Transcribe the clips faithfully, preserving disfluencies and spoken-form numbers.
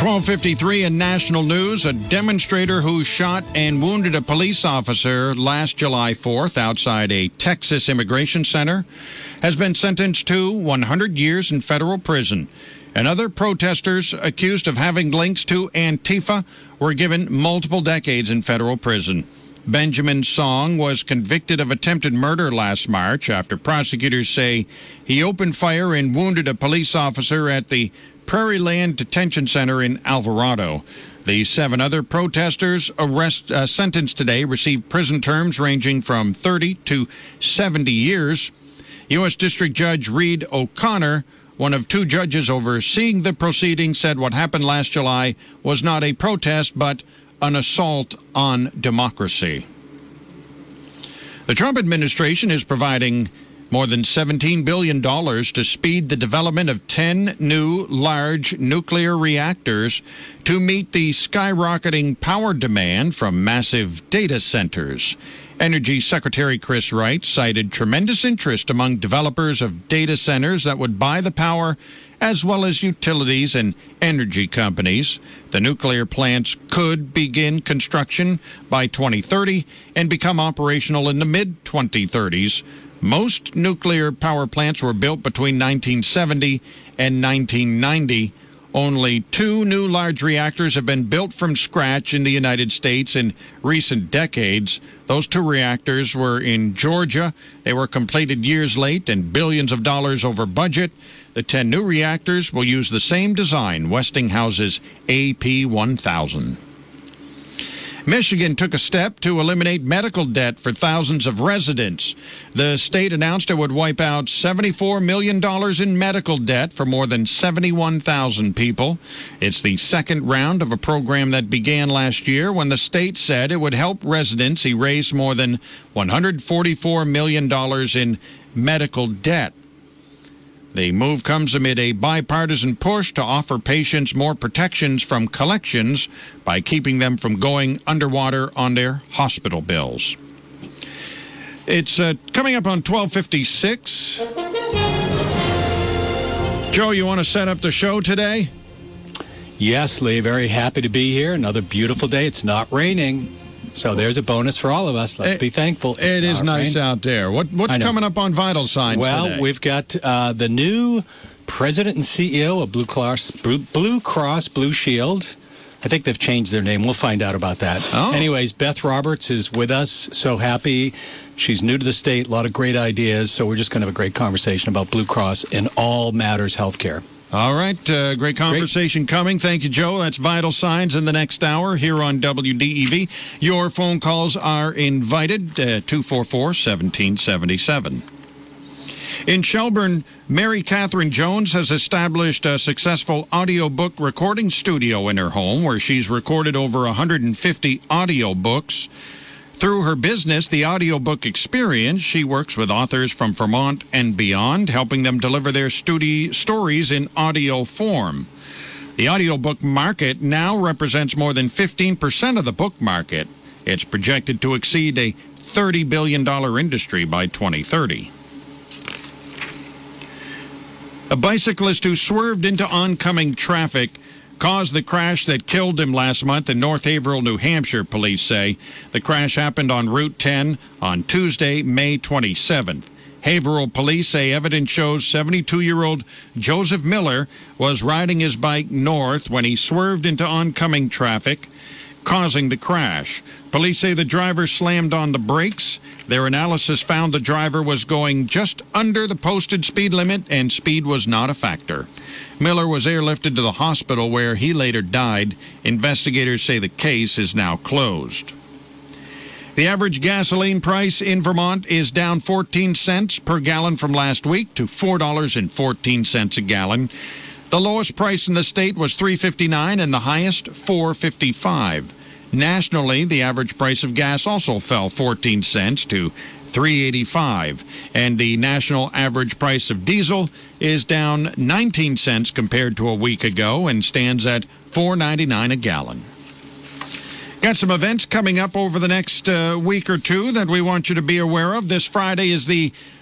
twelve fifty-three in national news. A demonstrator who shot and wounded a police officer last July fourth outside a Texas immigration center has been sentenced to one hundred years in federal prison. And other protesters accused of having links to Antifa were given multiple decades in federal prison. Benjamin Song was convicted of attempted murder last March after prosecutors say he opened fire and wounded a police officer at the Prairie Land Detention Center in Alvarado. The seven other protesters arrest, uh, sentenced today received prison terms ranging from thirty to seventy years. U S District Judge Reed O'Connor, one of two judges overseeing the proceedings, said what happened last July was not a protest but an assault on democracy. The Trump administration is providing more than seventeen billion dollars to speed the development of ten new large nuclear reactors to meet the skyrocketing power demand from massive data centers. Energy Secretary Chris Wright cited tremendous interest among developers of data centers that would buy the power, as well as utilities and energy companies. The nuclear plants could begin construction by twenty thirty and become operational in the mid twenty thirties. Most nuclear power plants were built between nineteen seventy and nineteen ninety. Only two new large reactors have been built from scratch in the United States in recent decades. Those two reactors were in Georgia. They were completed years late and billions of dollars over budget. The ten new reactors will use the same design, Westinghouse's A P one thousand. Michigan took a step to eliminate medical debt for thousands of residents. The state announced it would wipe out seventy-four million dollars in medical debt for more than seventy-one thousand people. It's the second round of a program that began last year when the state said it would help residents erase more than one hundred forty-four million dollars in medical debt. The move comes amid a bipartisan push to offer patients more protections from collections by keeping them from going underwater on their hospital bills. It's uh, coming up on twelve fifty-six. Joe, you want to set up the show today? Yes, Lee. Very happy to be here. Another beautiful day. It's not raining. So there's a bonus for all of us. Let's it, be thankful. It's it is nice rain. out there. What, what's coming up on Vital Signs well, today? We've got uh, the new president and C E O of Blue Cross, Blue Cross Blue Shield. I think they've changed their name. We'll find out about that. Oh. Anyways, Beth Roberts is with us. So happy. She's new to the state. A lot of great ideas. So we're just going to have a great conversation about Blue Cross in all matters healthcare. All right. Uh, great conversation great. coming. Thank you, Joe. That's Vital Signs in the next hour here on W D E V. Your phone calls are invited, uh, two four four, one seven seven seven. In Shelburne, Mary Catherine Jones has established a successful audiobook recording studio in her home where she's recorded over one hundred fifty audiobooks. Through her business, The Audiobook Experience, she works with authors from Vermont and beyond, helping them deliver their studi- stories in audio form. The audiobook market now represents more than fifteen percent of the book market. It's projected to exceed a thirty billion dollars industry by twenty thirty. A bicyclist who swerved into oncoming traffic caused the crash that killed him last month in North Haverhill, New Hampshire, police say. The crash happened on Route ten on Tuesday, May twenty-seventh. Haverhill police say evidence shows seventy-two-year-old Joseph Miller was riding his bike north when he swerved into oncoming traffic, causing the crash. Police say the driver slammed on the brakes. Their analysis found the driver was going just under the posted speed limit and speed was not a factor. Miller was airlifted to the hospital where he later died. Investigators say the case is now closed. The average gasoline price in Vermont is down fourteen cents per gallon from last week to four dollars and fourteen cents a gallon. The lowest price in the state was three dollars and fifty-nine cents and the highest four dollars and fifty-five cents. Nationally, the average price of gas also fell fourteen cents to three dollars and eighty-five cents, and the national average price of diesel is down nineteen cents compared to a week ago and stands at four dollars and ninety-nine cents a gallon. Got some events coming up over the next uh, week or two that we want you to be aware of. This Friday is the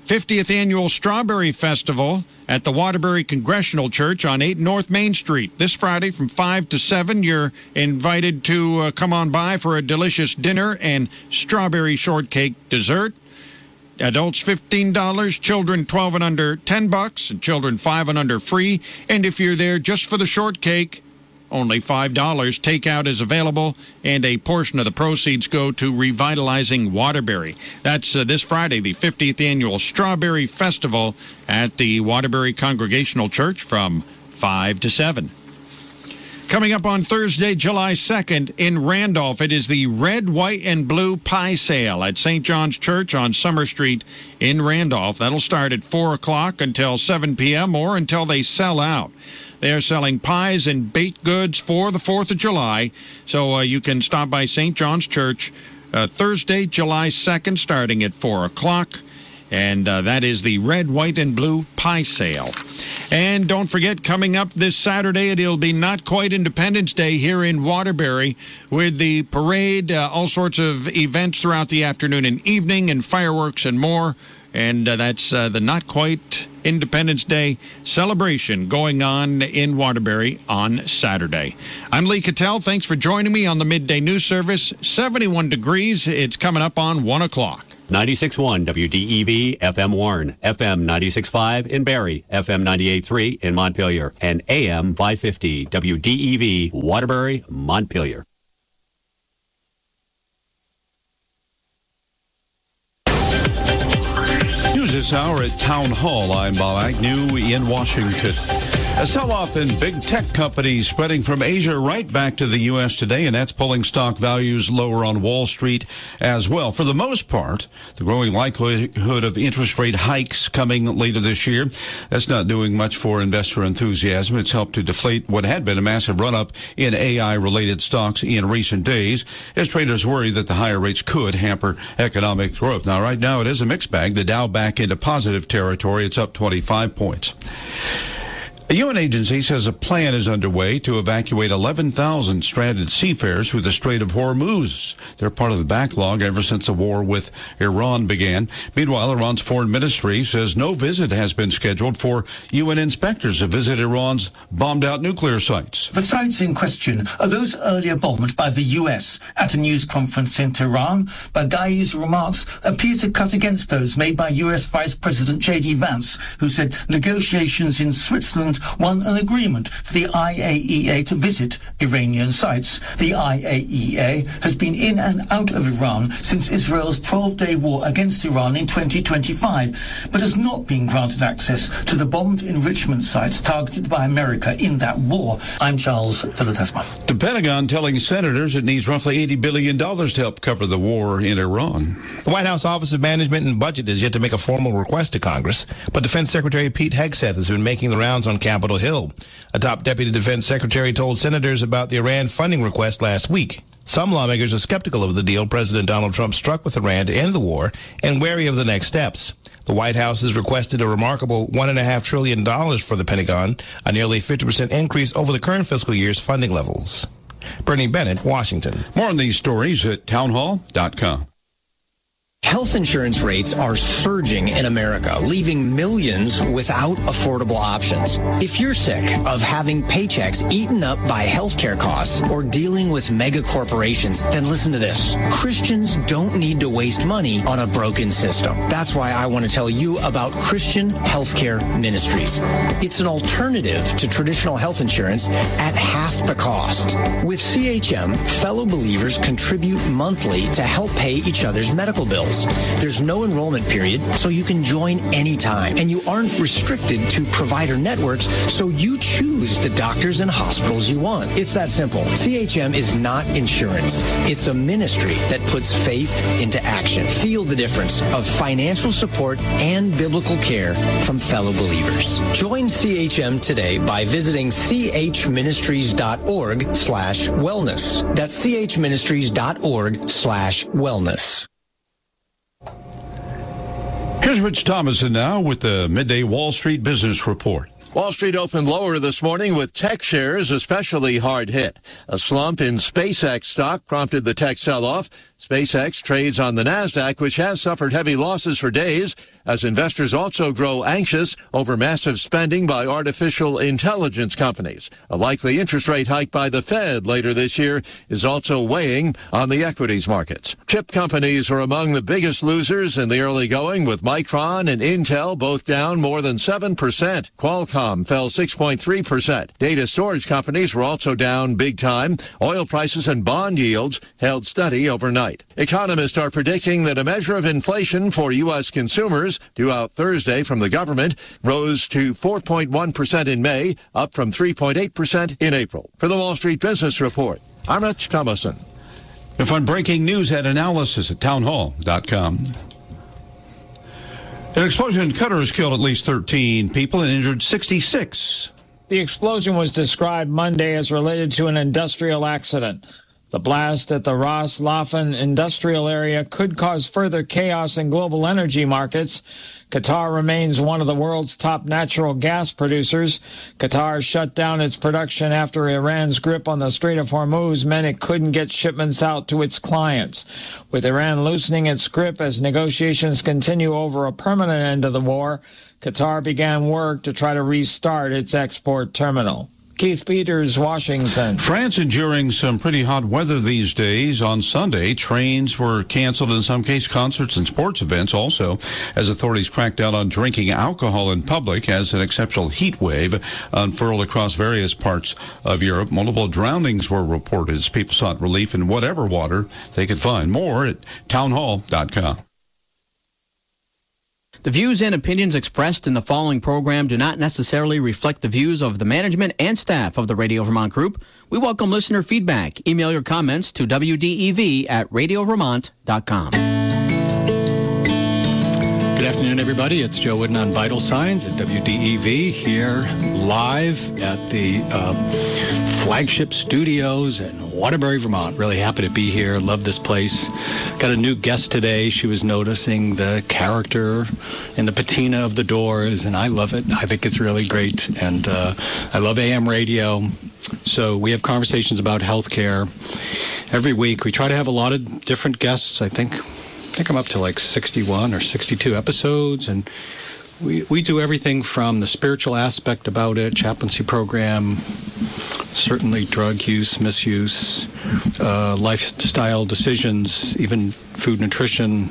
fiftieth Annual Strawberry Festival at the Waterbury Congressional Church on eight North Main Street. This Friday from five to seven, you're invited to uh, come on by for a delicious dinner and strawberry shortcake dessert. Adults fifteen dollars, children twelve and under ten bucks, and children five and under free. And if you're there just for the shortcake, only five dollars. Takeout is available, and a portion of the proceeds go to revitalizing Waterbury. That's uh, this Friday, the fiftieth Annual Strawberry Festival at the Waterbury Congregational Church from five to seven. Coming up on Thursday, July second, in Randolph, it is the Red, White, and Blue Pie Sale at Saint John's Church on Summer Street in Randolph. That'll start at four o'clock until seven p.m. or until they sell out. They are selling pies and baked goods for the fourth of July, so uh, you can stop by Saint John's Church uh, Thursday, July second, starting at four o'clock. And uh, that is the Red, White, and Blue Pie Sale. And don't forget, coming up this Saturday, it'll be Not Quite Independence Day here in Waterbury with the parade, uh, all sorts of events throughout the afternoon and evening, and fireworks and more. And uh, that's uh, the Not Quite Independence Day celebration going on in Waterbury on Saturday. I'm Lee Cattell. Thanks for joining me on the Midday News Service. seventy-one degrees. It's coming up on one o'clock. ninety-six point one W D E V F M Warren, F M ninety-six point five in Barrie, F M ninety-eight point three in Montpelier, and A M five fifty W D E V Waterbury, Montpelier. News this hour at Town Hall. I'm Bob Agnew in Washington. A sell-off in big tech companies spreading from Asia right back to the U S today, and that's pulling stock values lower on Wall Street as well. For the most part, the growing likelihood of interest rate hikes coming later this year, that's not doing much for investor enthusiasm. It's helped to deflate what had been a massive run-up in A I-related stocks in recent days, as traders worry that the higher rates could hamper economic growth. Now, right now, it is a mixed bag. The Dow back into positive territory. It's up twenty-five points. A U N agency says a plan is underway to evacuate eleven thousand stranded seafarers through the Strait of Hormuz. They're part of the backlog ever since the war with Iran began. Meanwhile, Iran's foreign ministry says no visit has been scheduled for U N inspectors to visit Iran's bombed-out nuclear sites. The sites in question are those earlier bombed by the U S. At a news conference in Tehran, Baghai's remarks appear to cut against those made by U S Vice President J D Vance, who said negotiations in Switzerland won an agreement for the I A E A to visit Iranian sites. The I A E A has been in and out of Iran since Israel's twelve-day war against Iran in twenty twenty-five, but has not been granted access to the bombed enrichment sites targeted by America in that war. I'm Charles Teletasman. The Pentagon telling senators it needs roughly eighty billion dollars to help cover the war in Iran. The White House Office of Management and Budget has yet to make a formal request to Congress, but Defense Secretary Pete Hegseth has been making the rounds on Capitol Hill. A top deputy defense secretary told senators about the Iran funding request last week. Some lawmakers are skeptical of the deal President Donald Trump struck with Iran to end the war and wary of the next steps. The White House has requested a remarkable one point five trillion dollars for the Pentagon, a nearly fifty percent increase over the current fiscal year's funding levels. Bernie Bennett, Washington. More on these stories at townhall dot com. Health insurance rates are surging in America, leaving millions without affordable options. If you're sick of having paychecks eaten up by healthcare costs or dealing with mega corporations, then listen to this. Christians don't need to waste money on a broken system. That's why I want to tell you about Christian Healthcare Ministries. It's an alternative to traditional health insurance at half the cost. With C H M, fellow believers contribute monthly to help pay each other's medical bills. There's no enrollment period, so you can join anytime. And you aren't restricted to provider networks, so you choose the doctors and hospitals you want. It's that simple. C H M is not insurance. It's a ministry that puts faith into action. Feel the difference of financial support and biblical care from fellow believers. Join C H M today by visiting chministries.org slash wellness. That's chministries.org slash wellness. Here's Rich Thomason now with the Midday Wall Street Business Report. Wall Street opened lower this morning with tech shares especially hard hit. A slump in SpaceX stock prompted the tech sell-off. SpaceX trades on the NASDAQ, which has suffered heavy losses for days, as investors also grow anxious over massive spending by artificial intelligence companies. A likely interest rate hike by the Fed later this year is also weighing on the equities markets. Chip companies are among the biggest losers in the early going, with Micron and Intel both down more than seven percent. Qualcomm fell six point three percent. Data storage companies were also down big time. Oil prices and bond yields held steady overnight. Economists are predicting that a measure of inflation for U S consumers due out Thursday from the government rose to four point one percent in May, up from three point eight percent in April. For the Wall Street Business Report, I'm Rich Thomason. And find breaking news and analysis at townhall dot com. An explosion in Qatar has killed at least thirteen people and injured sixty-six. The explosion was described Monday as related to an industrial accident. The blast at the Ras Laffan industrial area could cause further chaos in global energy markets. Qatar remains one of the world's top natural gas producers. Qatar shut down its production after Iran's grip on the Strait of Hormuz meant it couldn't get shipments out to its clients. With Iran loosening its grip as negotiations continue over a permanent end to the war, Qatar began work to try to restart its export terminal. Keith Peters, Washington. France enduring some pretty hot weather these days. On Sunday, trains were canceled, in some cases concerts and sports events also, as authorities cracked down on drinking alcohol in public as an exceptional heat wave unfurled across various parts of Europe. Multiple drownings were reported as people sought relief in whatever water they could find. More at townhall dot com. The views and opinions expressed in the following program do not necessarily reflect the views of the management and staff of the Radio Vermont Group. We welcome listener feedback. Email your comments to W D E V at radio vermont dot com. Good afternoon, everybody. It's Joe Wooden on Vital Signs at W D E V here live at the uh, flagship studios in Waterbury, Vermont. Really happy to be here. Love this place. Got a new guest today. She was noticing the character and the patina of the doors, and I love it. I think it's really great, and uh, I love A M radio. So we have conversations about healthcare every week. We try to have a lot of different guests. I think I think I'm up to like sixty-one or sixty-two episodes, and we we do everything from the spiritual aspect about it, chaplaincy program, certainly drug use, misuse, uh, lifestyle decisions, even food nutrition.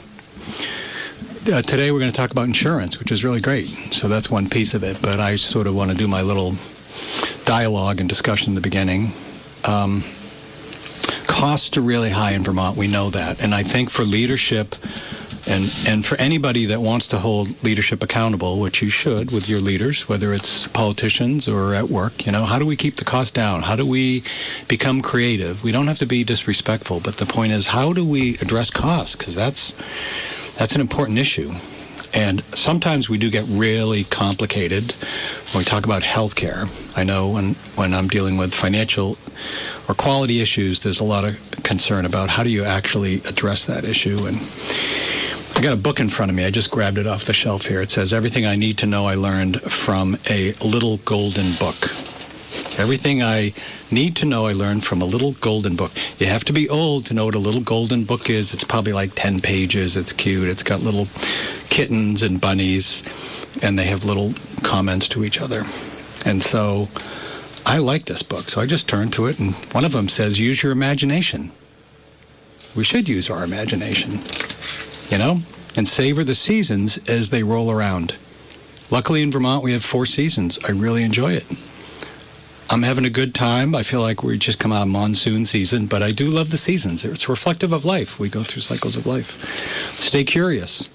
Uh, today we're going to talk about insurance, which is really great. So that's one piece of it, but I sort of want to do my little dialogue and discussion in the beginning. Um, costs are really high in Vermont, we know that, and I think for leadership and and for anybody that wants to hold leadership accountable, which you should with your leaders, whether it's politicians or at work, you know, how do we keep the cost down? How do we become creative? We don't have to be disrespectful, but the point is, how do we address costs? Because that's that's an important issue. And sometimes we do get really complicated when we talk about healthcare. I know when, when I'm dealing with financial or quality issues, there's a lot of concern about how do you actually address that issue. And I got a book in front of me. I just grabbed it off the shelf here. It says, Everything I Need to Know I Learned from a Little Golden Book. Everything I need to know I learned from a little golden book. You have to be old to know what a little golden book is. It's probably like ten pages. It's cute. It's got little kittens and bunnies, and they have little comments to each other. And so I like this book. So I just turned to it, and one of them says, use your imagination. We should use our imagination, you know, and savor the seasons as they roll around. Luckily in Vermont, we have four seasons. I really enjoy it. I'm having a good time. I feel like we just come out of monsoon season, but I do love the seasons. It's reflective of life. We go through cycles of life. Stay curious.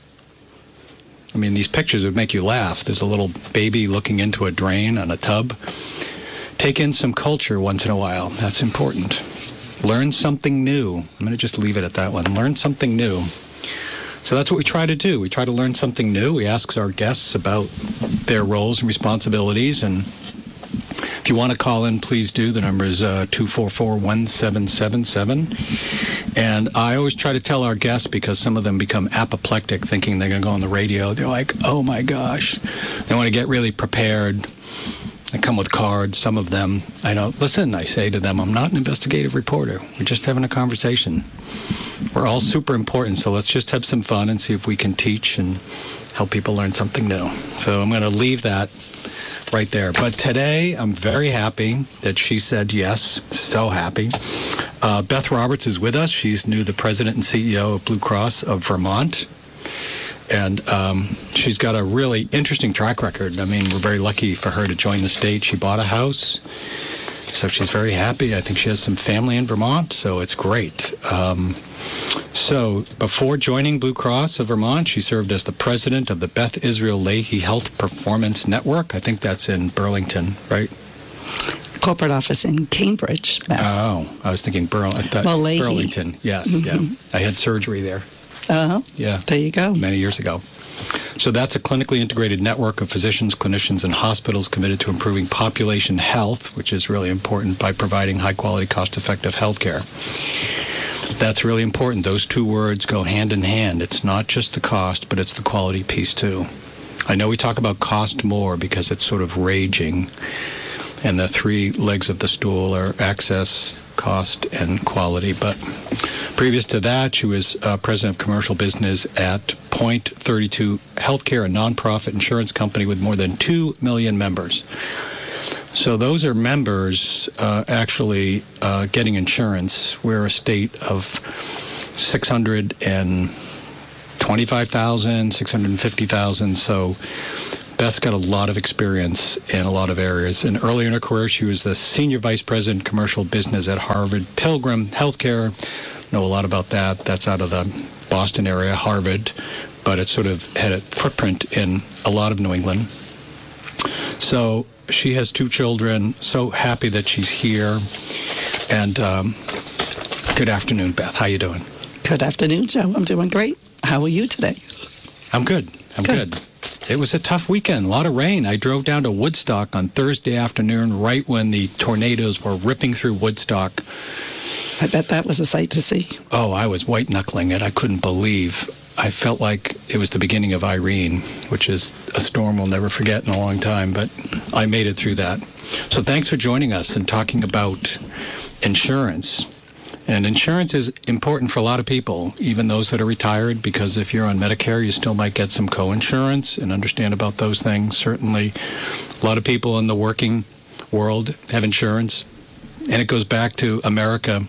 I mean, these pictures would make you laugh. There's a little baby looking into a drain on a tub. Take in some culture once in a while. That's important. Learn something new. I'm going to just leave it at that one. Learn something new. So that's what we try to do. We try to learn something new. We ask our guests about their roles and responsibilities, and if you want to call in, please do. The number is uh, two four four, one seven seven seven. And I always try to tell our guests, because some of them become apoplectic thinking they're going to go on the radio. They're like, oh, my gosh. They want to get really prepared. They come with cards, some of them. I don't listen, I say to them, I'm not an investigative reporter. We're just having a conversation. We're all super important, so let's just have some fun and see if we can teach and help people learn something new. So I'm going to leave that right there. But today, I'm very happy that she said yes. So happy. Uh, Beth Roberts is with us. She's new the president and C E O of Blue Cross of Vermont. And um, she's got a really interesting track record. I mean, we're very lucky for her to join the state. She bought a house, so she's very happy. I think she has some family in Vermont, so it's great. Um, so before joining Blue Cross of Vermont, she served as the president of the Beth Israel Lahey Health Performance Network. I think that's in Burlington, right? Corporate office in Cambridge, Mass. Oh, I was thinking Burl- I thought well, Lahey. Burlington. Yes, mm-hmm. yeah. I had surgery there. Uh-huh. Yeah. There you go. Many years ago. So that's a clinically integrated network of physicians, clinicians, and hospitals committed to improving population health, which is really important, by providing high-quality, cost-effective health care. That's really important. Those two words go hand in hand. It's not just the cost, but it's the quality piece, too. I know we talk about cost more because it's sort of raging, and the three legs of the stool are access, cost, and quality. But previous to that, she was uh, president of commercial business at Point thirty-two Healthcare, a nonprofit insurance company with more than two million members. So those are members uh, actually uh, getting insurance. We're a state of six hundred twenty-five thousand, six hundred fifty thousand. So Beth's got a lot of experience in a lot of areas. And early in her career, she was the senior vice president commercial business at Harvard Pilgrim Healthcare. Know a lot about that. That's out of the Boston area, Harvard, but it sort of had a footprint in a lot of New England. So she has two children. So happy that she's here. And um, good afternoon, Beth. How you doing? Good afternoon, Joe. I'm doing great. How are you today? I'm good. I'm good. good. It was a tough weekend, a lot of rain. I drove down to Woodstock on Thursday afternoon, right when the tornadoes were ripping through Woodstock. I bet that was a sight to see. Oh, I was white-knuckling it. I couldn't believe. I felt like it was the beginning of Irene, which is a storm we'll never forget in a long time, but I made it through that. So thanks for joining us and talking about insurance. And insurance is important for a lot of people, even those that are retired, because if you're on Medicare, you still might get some co-insurance and understand about those things. Certainly, a lot of people in the working world have insurance. And it goes back to America.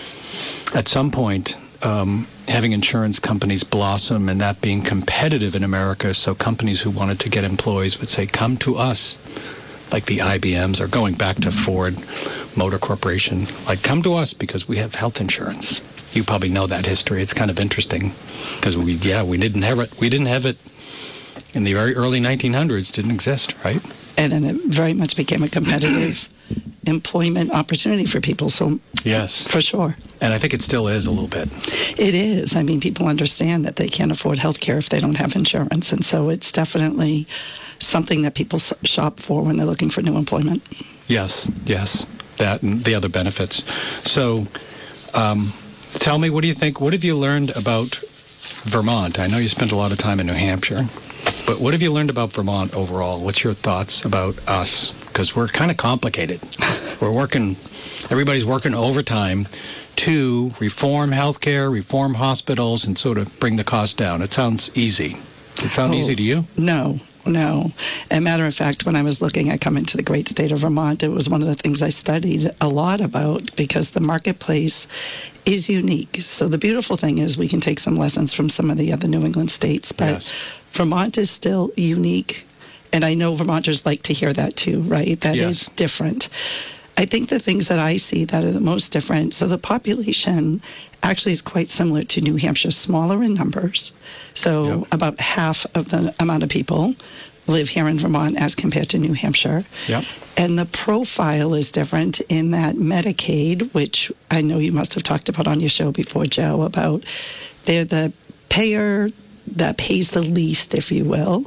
At some point, um, having insurance companies blossom and that being competitive in America, so companies who wanted to get employees would say, come to us, like the I B Ms, or going back to Ford Motor Corporation, like, come to us because we have health insurance. You probably know that history. It's kind of interesting because we, yeah, we didn't have it. We didn't have it in the very early nineteen hundreds. Didn't exist, right? And then it very much became a competitive employment opportunity for people. So yes, for sure. And I think it still is a little bit. It is. I mean, people understand that they can't afford health care if they don't have insurance. And so it's definitely something that people shop for when they're looking for new employment. Yes, yes. That and the other benefits. So um, tell me, what do you think? What have you learned about Vermont? I know you spent a lot of time in New Hampshire, but what have you learned about Vermont overall? What's your thoughts about us? Because we're kind of complicated. We're working, everybody's working overtime to reform healthcare, reform hospitals, and sort of bring the cost down. It sounds easy. Does it sound oh, easy to you? No. No. As a matter of fact, when I was looking at coming to the great state of Vermont, it was one of the things I studied a lot about because the marketplace is unique. So the beautiful thing is we can take some lessons from some of the other New England states, but yes. Vermont is still unique. And I know Vermonters like to hear that too, right? That yes. is different. I think the things that I see that are the most different, so the population actually is quite similar to New Hampshire, smaller in numbers. So yep. about half of the amount of people live here in Vermont as compared to New Hampshire. Yep. And the profile is different in that Medicaid, which I know you must have talked about on your show before, Joe, about they're the payer that pays the least, if you will,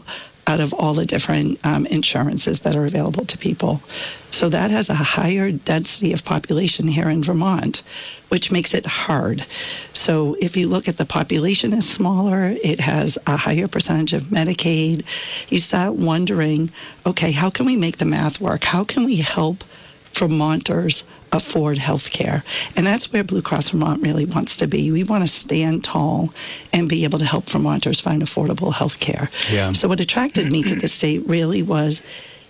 out of all the different um, insurances that are available to people. So that has a higher density of population here in Vermont, which makes it hard. So if you look at the population is smaller, it has a higher percentage of Medicaid, you start wondering, okay, how can we make the math work? How can we help Vermonters afford health care? And that's where Blue Cross Vermont really wants to be. We want to stand tall and be able to help Vermonters find affordable health care. Yeah. So what attracted me to the state really was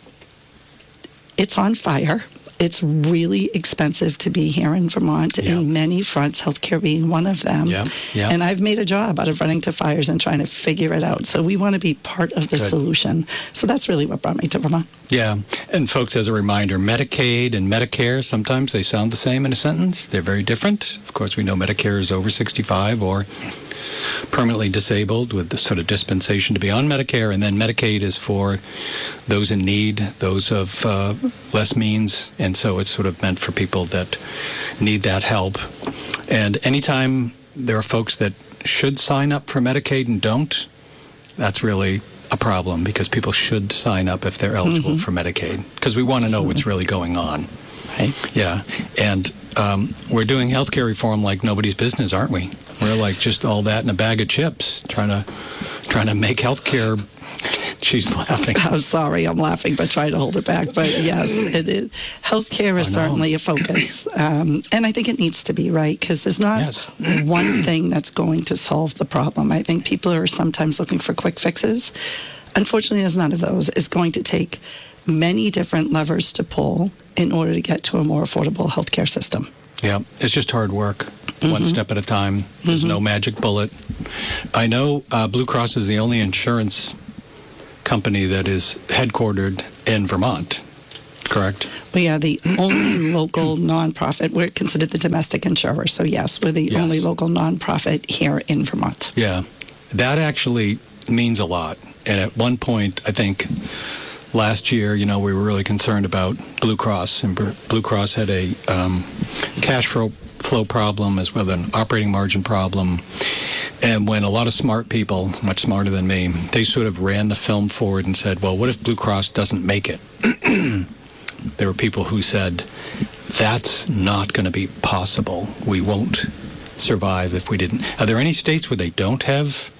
it's on fire. It's really expensive to be here in Vermont Yeah. in many fronts, healthcare being one of them. Yeah. Yeah. And I've made a job out of running to fires and trying to figure it out. So we want to be part of the Good. solution. So that's really what brought me to Vermont. Yeah. And folks, as a reminder, Medicaid and Medicare, sometimes they sound the same in a sentence. They're very different. Of course, we know Medicare is over sixty-five or permanently disabled with the sort of dispensation to be on Medicare, and then Medicaid is for those in need, those of uh, less means, and so it's sort of meant for people that need that help. And anytime there are folks that should sign up for Medicaid and don't, that's really a problem, because people should sign up if they're eligible Mm-hmm. for Medicaid, because we want to know what's really going on. Right. Yeah, and um, we're doing healthcare reform like nobody's business, aren't we? We're like just all that in a bag of chips, trying to trying to make healthcare. She's laughing. I'm sorry, I'm laughing, but try to hold it back. But yes, it is. Healthcare is certainly a focus, um, and I think it needs to be, right? Because there's not Yes. one thing that's going to solve the problem. I think people are sometimes looking for quick fixes. Unfortunately, there's none of those. It's going to take many different levers to pull in order to get to a more affordable healthcare system. Yeah, it's just hard work, one step at a time. There's no magic bullet. I know uh, Blue Cross is the only insurance company that is headquartered in Vermont, correct? We are the only local nonprofit. We're considered the domestic insurer. So yes, we're the Yes. only local nonprofit here in Vermont. Yeah, that actually means a lot. And at one point, I think last year, you know, we were really concerned about Blue Cross, and Br- Blue Cross had a um, cash flow flow problem as well as an operating margin problem. And when a lot of smart people, much smarter than me, they sort of ran the film forward and said, well, what if Blue Cross doesn't make it? There were people who said, that's not going to be possible. We won't survive if we didn't. Are there any states where they don't have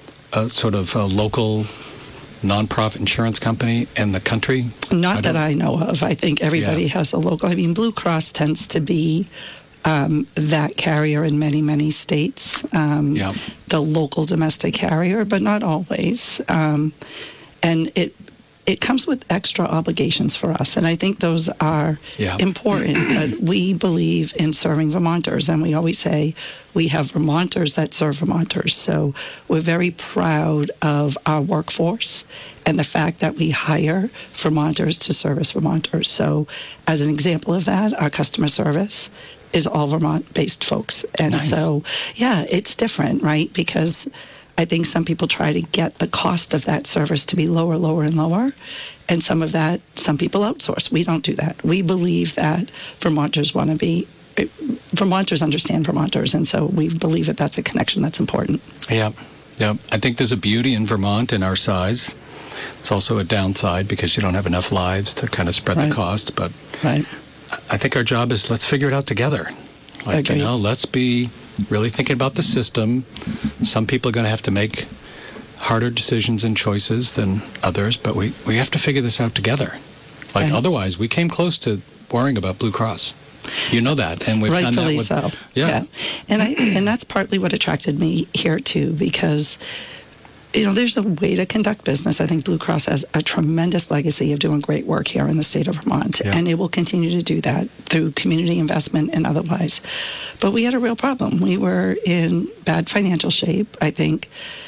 a sort of a local nonprofit insurance company in the country? Not I that don't- I know of. I think everybody Yeah. has a local. I mean, Blue Cross tends to be um, that carrier in many, many states, um, Yeah. the local domestic carrier, but not always. Um, and it it comes with extra obligations for us, and I think those are Yeah. important. But we believe in serving Vermonters, and we always say we have Vermonters that serve Vermonters. So we're very proud of our workforce and the fact that we hire Vermonters to service Vermonters. So as an example of that, our customer service is all Vermont-based folks. And Nice. so, yeah, it's different, right? Because I think some people try to get the cost of that service to be lower, lower, and lower. And some of that, some people outsource. We don't do that. We believe that Vermonters want to be, Vermonters understand Vermonters. And so we believe that that's a connection that's important. Yeah, yeah. I think there's a beauty in Vermont in our size. It's also a downside because you don't have enough lives to kind of spread Right. the cost. But Right. I think our job is let's figure it out together. Like, Agreed. you know, let's be really thinking about the system. Some people are going to have to make harder decisions and choices than others, but we, we have to figure this out together. Like, Right. otherwise, we came close to worrying about Blue Cross. You know that, and we've done that Rightfully with, so. Yeah. And I and that's partly what attracted me here too, because you know, there's a way to conduct business. I think Blue Cross has a tremendous legacy of doing great work here in the state of Vermont, Yeah. and it will continue to do that through community investment and otherwise. But we had a real problem. We were in bad financial shape. I think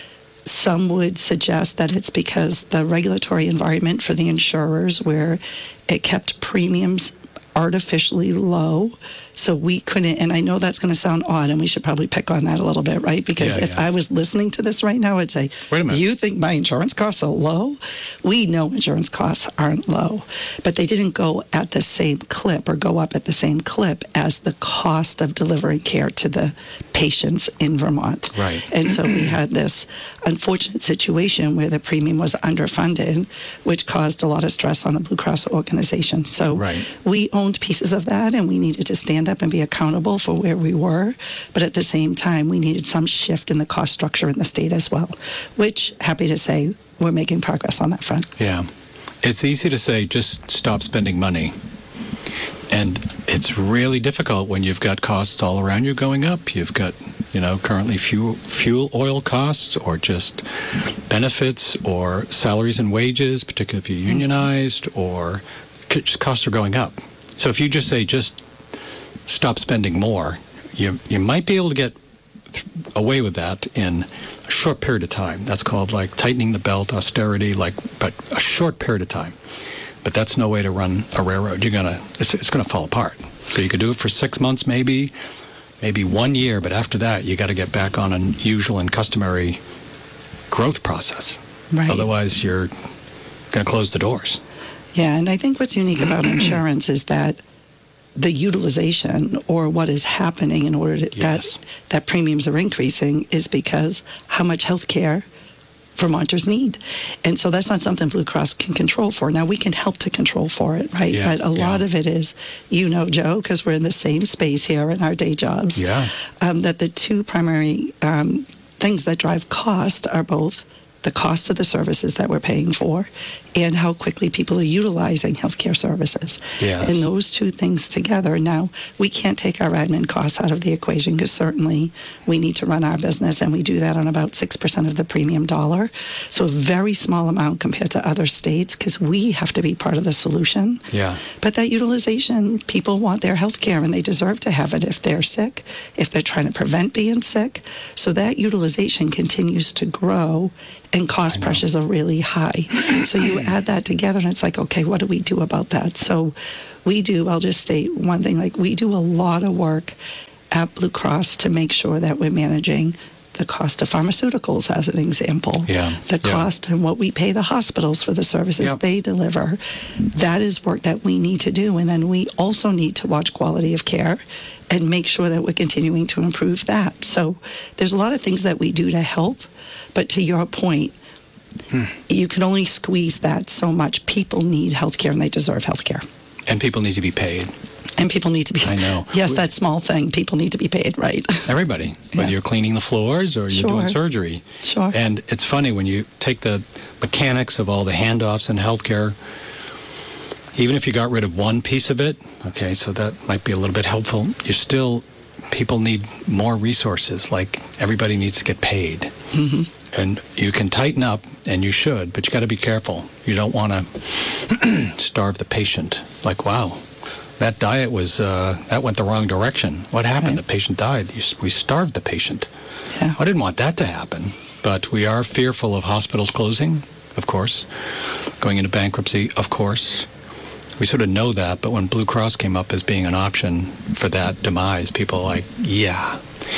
some would suggest that it's because the regulatory environment for the insurers, where it kept premiums artificially low, so we couldn't, and I know that's going to sound odd, and we should probably pick on that a little bit, right? Because yeah, if yeah. I was listening to this right now, I'd say, wait a minute, you think my insurance costs are low? We know insurance costs aren't low, but they didn't go at the same clip or go up at the same clip as the cost of delivering care to the patients in Vermont. Right. And so we had this unfortunate situation where the premium was underfunded, which caused a lot of stress on the Blue Cross organization. So right. we owned pieces of that, and we needed to stand up and be accountable for where we were. But at the same time, we needed some shift in the cost structure in the state as well, which, happy to say, we're making progress on that front. Yeah. It's easy to say, just stop spending money. And it's really difficult when you've got costs all around you going up. You've got, you know, currently fuel, fuel oil costs, or just benefits, or salaries and wages, particularly if you're unionized, or just costs are going up. So if you just say, just stop spending more, you you might be able to get th- away with that in a short period of time. That's called like tightening the belt, austerity, like, but a short period of time. But that's no way to run a railroad. You're gonna, it's, it's gonna fall apart. So you could do it for six months, maybe, maybe one year, but after that, you got to get back on an usual and customary growth process. Right. Otherwise, you're gonna close the doors. Yeah, and I think what's unique about insurance is that the utilization, or what is happening in order to, yes. that that premiums are increasing, is because how much health care Vermonters need. And so that's not something Blue Cross can control for. Now, we can help to control for it, right? Yeah, but a yeah. lot of it is, you know, Joe, because we're in the same space here in our day jobs, yeah. um, that the two primary um, things that drive cost are both the cost of the services that we're paying for and how quickly people are utilizing healthcare services. Yes. And those two things together. Now, we can't take our admin costs out of the equation, because certainly we need to run our business, and we do that on about six percent of the premium dollar. So a very small amount compared to other states, because we have to be part of the solution. Yeah. But that utilization, people want their health care, and they deserve to have it if they're sick, if they're trying to prevent being sick. So that utilization continues to grow, and cost pressures are really high. So you add that together, and it's like, okay, what do we do about that? So we do, I'll just state one thing, like we do a lot of work at Blue Cross to make sure that we're managing the cost of pharmaceuticals, as an example. Yeah. The yeah. cost and what we pay the hospitals for the services Yep. they deliver. That is work that we need to do. And then we also need to watch quality of care and make sure that we're continuing to improve that. So there's a lot of things that we do to help. But to your point, hmm. you can only squeeze that so much. People need health care, and they deserve health care. And people need to be paid. And people need to be. I know. Yes, that small thing. People need to be paid, right? Everybody, whether Yeah. you're cleaning the floors or you're Sure. doing surgery. Sure. And it's funny when you take the mechanics of all the handoffs in healthcare, even if you got rid of one piece of it, okay, so that might be a little bit helpful, you still, people need more resources, like everybody needs to get paid. Mm-hmm. And you can tighten up, and you should, but you got to be careful. You don't want to starve the patient. Like, wow, that diet was, uh, that went the wrong direction. What happened? Right. The patient died. You, we starved the patient. Yeah. I didn't want that to happen, but we are fearful of hospitals closing, of course, going into bankruptcy, of course. We sort of know that, but when Blue Cross came up as being an option for that demise, people are like, yeah,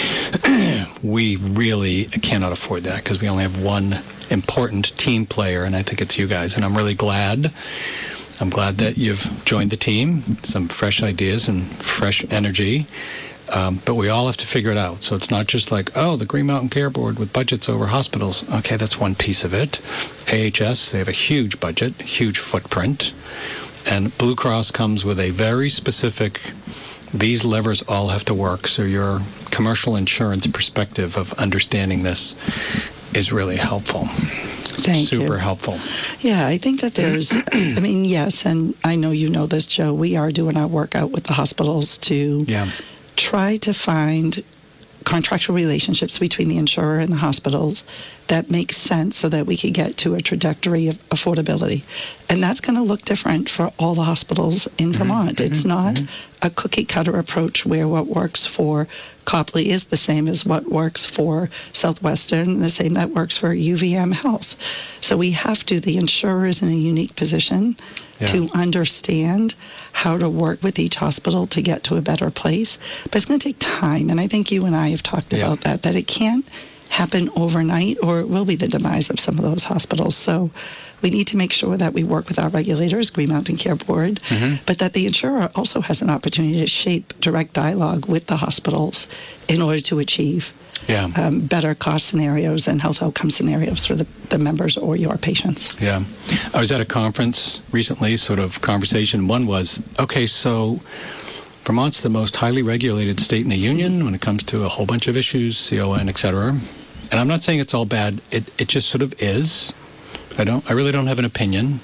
we really cannot afford that, because we only have one important team player, and I think it's you guys, and I'm really glad. I'm glad that you've joined the team, some fresh ideas and fresh energy. Um, but we all have to figure it out. So it's not just like, oh, the Green Mountain Care Board with budgets over hospitals. Okay, that's one piece of it. A H S, they have a huge budget, huge footprint. And Blue Cross comes with a very specific, these levers all have to work. So your commercial insurance perspective of understanding this is really helpful. Thank Super you. Super helpful. Yeah, I think that there's, I mean, yes, and I know you know this, Joe, we are doing our work out with the hospitals to Yeah. try to find contractual relationships between the insurer and the hospitals that makes sense so that we can get to a trajectory of affordability. And that's going to look different for all the hospitals in Vermont. Mm-hmm. It's not mm-hmm. a cookie-cutter approach where what works for Copley is the same as what works for Southwestern, the same that works for U V M Health. So we have to, the insurer is in a unique position yeah. to understand how to work with each hospital to get to a better place. But it's going to take time, and I think you and I have talked yeah. about that, that it can't happen overnight, or it will be the demise of some of those hospitals. So we need to make sure that we work with our regulators, Green Mountain Care Board, mm-hmm. but that the insurer also has an opportunity to shape direct dialogue with the hospitals in order to achieve yeah. um, better cost scenarios and health outcome scenarios for the, the members or your patients. Yeah. I was at a conference recently, sort of conversation. One was, okay, so Vermont's the most highly regulated state in the union when it comes to a whole bunch of issues, C O N, et cetera. And I'm not saying it's all bad. It it just sort of is. I don't. I really don't have an opinion.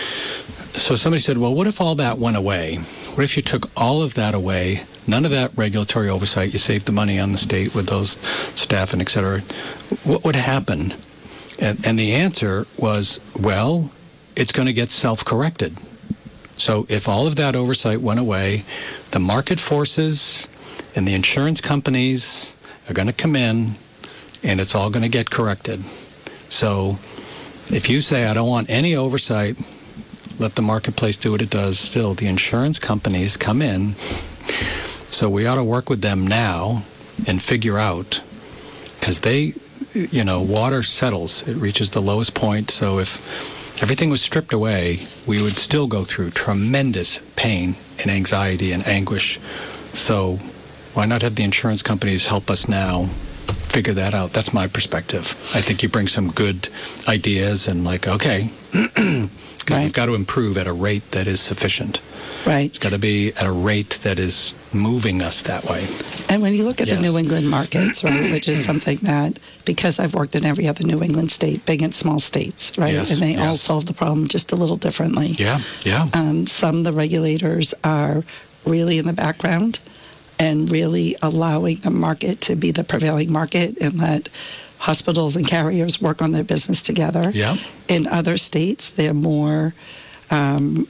So somebody said, well, what if all that went away? What if you took all of that away, none of that regulatory oversight, you saved the money on the state with those staff and et cetera? What would happen? And, and the answer was, well, it's going to get self-corrected. So if all of that oversight went away, the market forces and the insurance companies are going to come in, and it's all going to get corrected. So if you say, I don't want any oversight, let the marketplace do what it does, still the insurance companies come in. So we ought to work with them now and figure out, because they, you know, water settles. It reaches the lowest point. So if everything was stripped away, we would still go through tremendous pain and anxiety and anguish. So why not have the insurance companies help us now figure that out? That's my perspective. I think you bring some good ideas and like, okay, right. We've got to improve at a rate that is sufficient. Right. It's got to be at a rate that is moving us that way. And when you look at yes. the New England markets, right, which is something that, because I've worked in every other New England state, big and small states, right, yes. and they yes. all solve the problem just a little differently. Yeah, yeah. Um, some of the regulators are really in the background and really allowing the market to be the prevailing market and let hospitals and carriers work on their business together. Yeah. In other states, they're more um,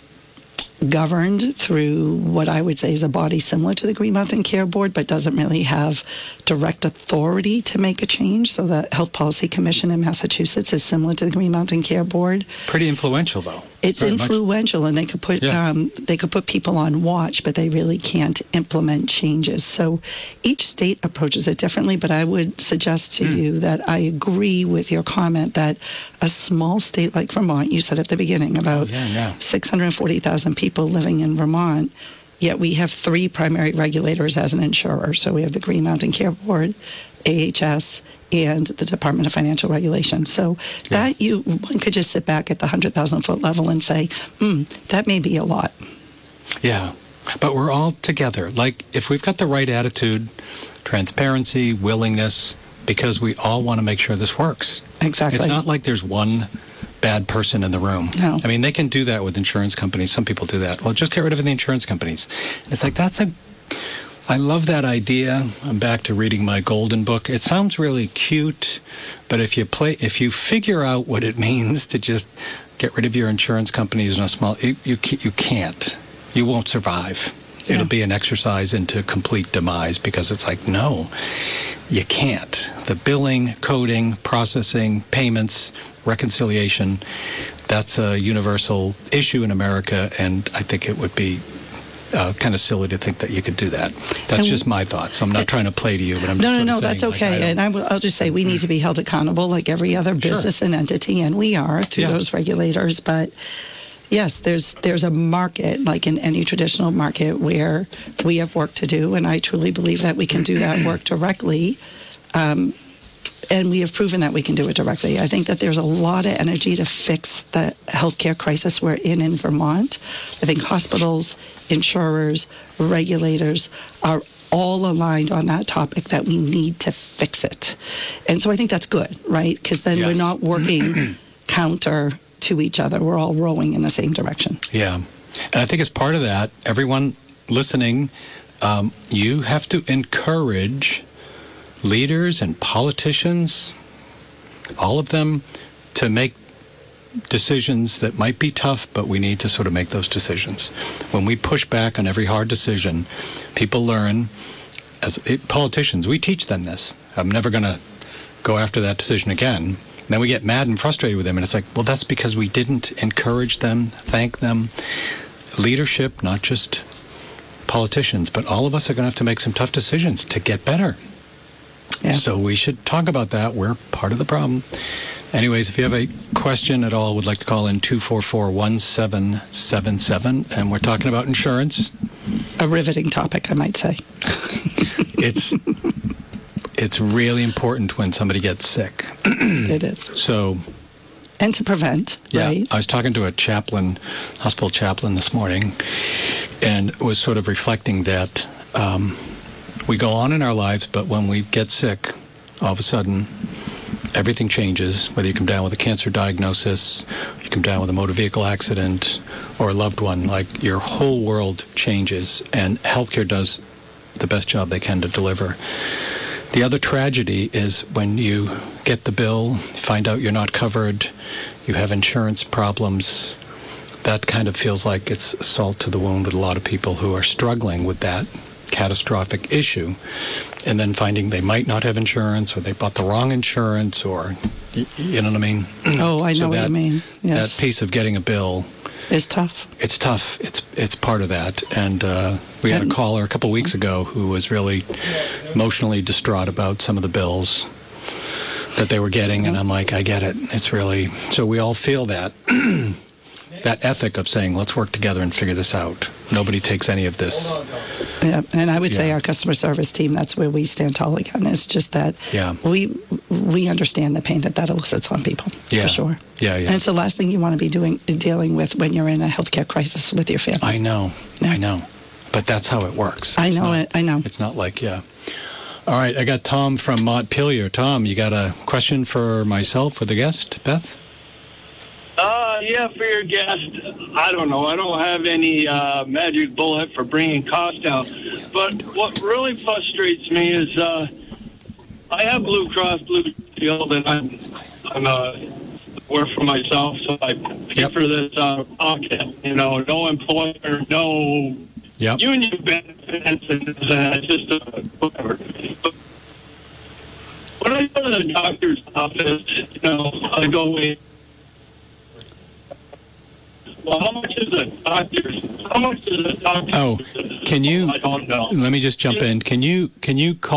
governed through what I would say is a body similar to the Green Mountain Care Board, but doesn't really have direct authority to make a change. So the Health Policy Commission in Massachusetts is similar to the Green Mountain Care Board. Pretty influential, though. It's Very influential, much. and they could put yeah. um, they could put people on watch, but they really can't implement changes. So each state approaches it differently. But I would suggest to mm. you that I agree with your comment that a small state like Vermont, you said at the beginning about oh, yeah, yeah. six hundred forty thousand people living in Vermont, yet we have three primary regulators as an insurer. So we have the Green Mountain Care Board, A H S, and the Department of Financial Regulation. So yeah. that you one could just sit back at the one hundred thousand foot level and say, hmm, that may be a lot. Yeah, but we're all together. Like, if we've got the right attitude, transparency, willingness, because we all want to make sure this works. Exactly. It's not like there's one bad person in the room. No. I mean, they can do that with insurance companies. Some people do that. Well, just get rid of the insurance companies. And it's like, that's a... I love that idea. I'm back to reading my golden book. It sounds really cute, but if you play, if you figure out what it means to just get rid of your insurance companies in a small, you you, you can't. You won't survive. Yeah. It'll be an exercise into complete demise because it's like, no, you can't. The billing, coding, processing, payments, reconciliation, that's a universal issue in America, and I think it would be Uh, kind of silly to think that you could do that. That's and, just my thoughts. I'm not trying to play to you, but I'm just no, sort no, of no. saying, That's okay. Like, I and I will, I'll just say we need to be held accountable, like every other business sure. and entity, and we are through yeah. those regulators. But yes, there's there's a market, like in any traditional market, where we have work to do, and I truly believe that we can do that work directly. Um, And we have proven that we can do it directly. I think that there's a lot of energy to fix the healthcare crisis we're in in Vermont. I think hospitals, insurers, regulators are all aligned on that topic that we need to fix it. And so I think that's good, right? Because then yes. we're not working counter to each other. We're all rowing in the same direction. Yeah. And I think as part of that, everyone listening, um, you have to encourage leaders and politicians, all of them, to make decisions that might be tough, but we need to sort of make those decisions. When we push back on every hard decision, people learn, as politicians, we teach them this. I'm never going to go after that decision again. Then we get mad and frustrated with them, and it's like, well, that's because we didn't encourage them, thank them. Leadership, not just politicians, but all of us are going to have to make some tough decisions to get better. Yeah. So we should talk about that. We're part of the problem. Anyways, if you have a question at all, would like to call in two four four, one seven seven seven, and we're talking about insurance. A riveting topic, I might say. It's it's really important when somebody gets sick. It is. So, and to prevent, yeah, right? I was talking to a chaplain, hospital chaplain this morning, and was sort of reflecting that um, we go on in our lives, but when we get sick, all of a sudden, everything changes, whether you come down with a cancer diagnosis, you come down with a motor vehicle accident, or a loved one, like your whole world changes, and healthcare does the best job they can to deliver. The other tragedy is when you get the bill, find out you're not covered, you have insurance problems. That kind of feels like it's salt to the wound with a lot of people who are struggling with that catastrophic issue, and then finding they might not have insurance, or they bought the wrong insurance, or you, you know what I mean? Oh, I know so what that, you mean. Yes. That piece of getting a bill is tough. It's tough. It's it's part of that. And uh, we had a caller a couple weeks ago who was really emotionally distraught about some of the bills that they were getting, and I'm like, I get it. It's really, so we all feel that. That ethic of saying, let's work together and figure this out. Nobody takes any of this. Yeah, and I would yeah. say our customer service team, that's where we stand tall again. It's just that yeah. we we understand the pain that that elicits on people, yeah. for sure. Yeah, yeah. And it's the last thing you want to be doing, dealing with when you're in a healthcare crisis with your family. I know, yeah. I know. But that's how it works. I it's know not, it, I know. It's not like, yeah. All right, I got Tom from Montpelier. Tom, you got a question for myself or the guest, Beth? Uh, yeah, for your guest, I don't know. I don't have any uh, magic bullet for bringing costs down. But what really frustrates me is uh, I have Blue Cross Blue Shield, and I'm, I'm uh, work for myself, so I pay yep. for this uh, pocket. You know, no employer, no yep. union benefits, and uh, just uh, whatever. But when I go to the doctor's office, you know, I go in. Well, how much is a doctor's? How much is a doctor's? Oh, can you? I don't know. Let me just jump in. Can you? Can you call?